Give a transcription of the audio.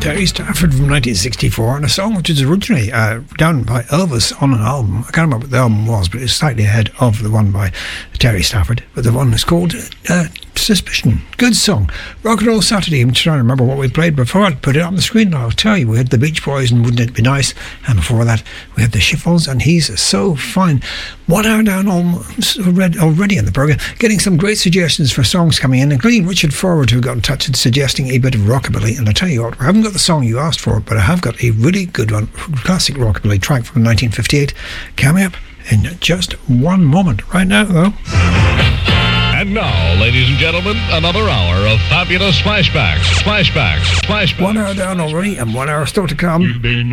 Terry Stafford from 1964, and a song which is originally done by Elvis on an album. I can't remember what the album was, but it's slightly ahead of the one by Terry Stafford. But the one is called Suspicion. Good song. Rock and Roll Saturday. I'm trying to remember what we played before. I'd put it on the screen. I'll tell you, we had the Beach Boys and Wouldn't It Be Nice? And before that, we had the Schiffels and He's So Fine. 1 hour down already in the programme. Getting some great suggestions for songs coming in, including Richard Forward, who got in touch and suggesting a bit of rockabilly. And I tell you what, I haven't got the song you asked for, but I have got a really good one, classic rockabilly track from 1958, coming up in just one moment. Right now, though. And now, ladies and gentlemen, another hour of fabulous flashbacks. 1 hour down already, and 1 hour still to come.